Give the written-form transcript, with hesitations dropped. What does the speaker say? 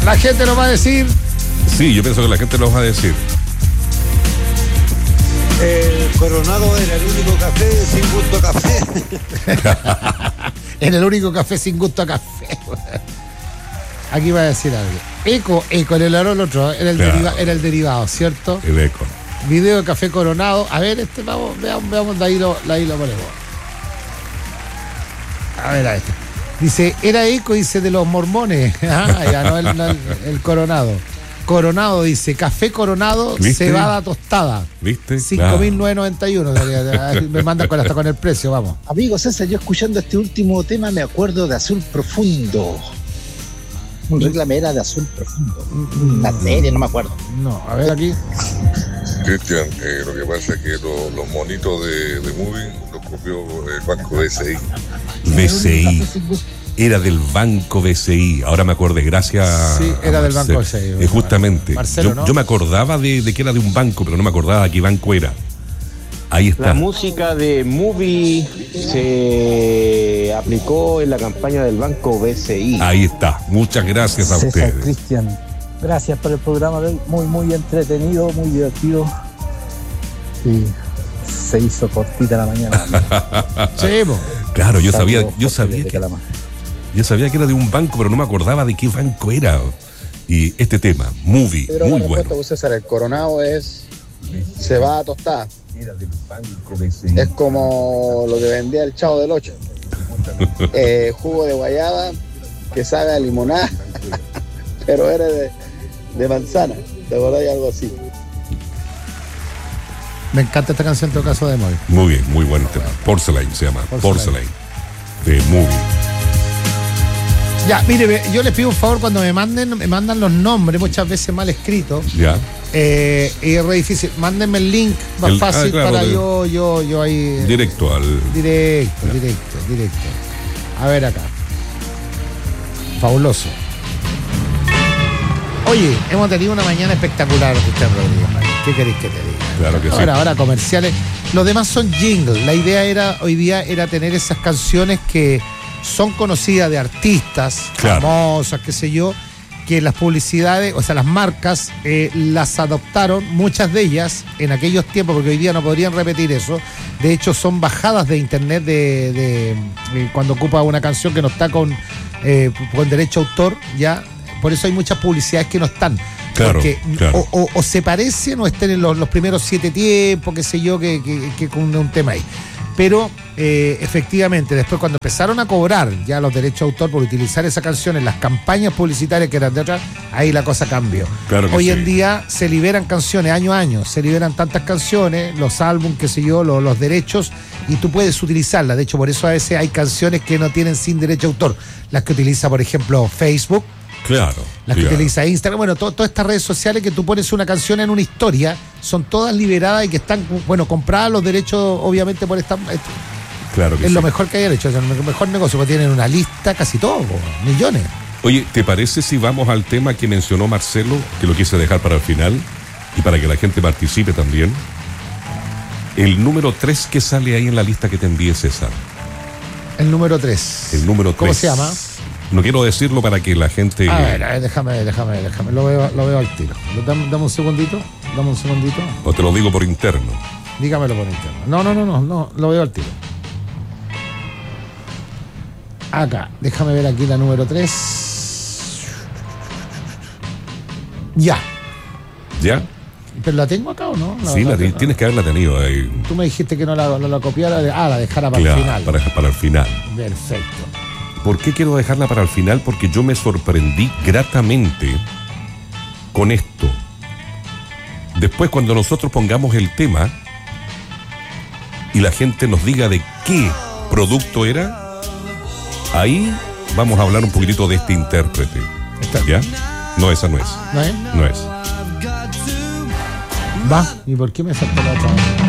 La gente lo va a decir. Sí, yo pienso que la gente lo va a decir. Coronado era el único café sin gusto a café. En el único café sin gusto a café. Aquí va a decir algo. Eco, en el otro, era el derivado, ¿cierto? El eco. Video de café Coronado. A ver, veamos, de ahí lo ponemos. A ver, a este. Dice, era eco, dice, de los mormones. Ya no el Coronado. Coronado, dice, café Coronado, ¿viste? cebada tostada. ¿Viste? 5.991. Me mandan hasta con el precio, vamos. Amigos, César, yo escuchando este último tema me acuerdo de Azul Profundo. Un reclame era de Azul Profundo. La serie, no me acuerdo. No, a ver aquí. Cristian, lo que pasa es que los monitos de Movie los copió el banco BCI. BCI. Era del banco BCI. Ahora me acordé, gracias. Sí, era del banco BCI. Justamente. Marcelo, ¿no? Yo me acordaba de que era de un banco, pero no me acordaba de qué banco era. Ahí está. La música de Movie se aplicó en la campaña del banco BCI. Ahí está. Muchas gracias a César, ustedes. Cristian, gracias por el programa de hoy. Muy entretenido, muy divertido. Y se hizo cortita la mañana. Sí, po. Claro, yo sabía que era de un banco, pero no me acordaba de qué banco era. Y este tema, Movie, pero muy bueno. César, el Coronado es cebada tostada. Es como lo que vendía el Chavo del 8. Jugo de guayaba que sabe a limonada, pero era de manzana. ¿Te acordás de algo así? Me encanta esta canción en todo caso de Movie. Muy bien, muy buen tema. Porcelain se llama. Porcelain. De Movie. Ya, mire, yo les pido un favor cuando me mandan los nombres, muchas veces mal escritos. Ya. Y es re difícil. Mándenme el link más fácil claro, para yo ahí. Directo. A ver acá. Fabuloso. Oye, hemos tenido una mañana espectacular, Cristian Rodríguez. ¿Qué queréis que te diga? Claro que sí. Ahora comerciales. Los demás son jingles. La idea hoy día era tener esas canciones que son conocidas de artistas, claro, famosas, qué sé yo, que las publicidades, o sea, las marcas las adoptaron, muchas de ellas, en aquellos tiempos, porque hoy día no podrían repetir eso. De hecho, son bajadas de internet de cuando ocupa una canción que no está con derecho a autor, ya. Por eso hay muchas publicidades que no están. Claro, porque claro. O se parecen o estén en los primeros 7 tiempos, qué sé yo, que con un tema ahí. Pero efectivamente, después cuando empezaron a cobrar ya los derechos de autor por utilizar esa canción en las campañas publicitarias que eran de otras, ahí la cosa cambió. Claro que Hoy sí. en día se liberan canciones año a año, se liberan tantas canciones, los álbumes, qué sé yo, los derechos, y tú puedes utilizarlas. De hecho, por eso a veces hay canciones que no tienen sin derecho de autor. Las que utiliza, por ejemplo, Facebook. Claro. Las que utiliza Instagram, bueno, todas estas redes sociales que tú pones una canción en una historia, son todas liberadas y que están, compradas los derechos, obviamente, por esta. Claro que es sí. lo mejor que hayan hecho, es el mejor negocio, porque tienen una lista casi todo, millones. Oye, ¿te parece si vamos al tema que mencionó Marcelo, que lo quise dejar para el final, y para que la gente participe también? El número 3 que sale ahí en la lista que te envíe César. El número 3. El número 3. ¿Cómo se llama? No quiero decirlo para que la gente... A ver, déjame. Lo veo al tiro. Dame un segundito. O te lo digo por interno. Dígamelo por interno. No, lo veo al tiro. Acá, déjame ver aquí la número 3. Ya. ¿Ya? ¿Pero la tengo acá o no? Sí, tienes que haberla tenido ahí. Tú me dijiste que no la copiara. La dejara para el final. Para el final. Perfecto. ¿Por qué quiero dejarla para el final? Porque yo me sorprendí gratamente con esto. Después, cuando nosotros pongamos el tema y la gente nos diga de qué producto era, ahí vamos a hablar un poquitito de este intérprete. ¿Ya? No, esa no es. ¿No es? No es. Va. ¿Y por qué me saltó la otra?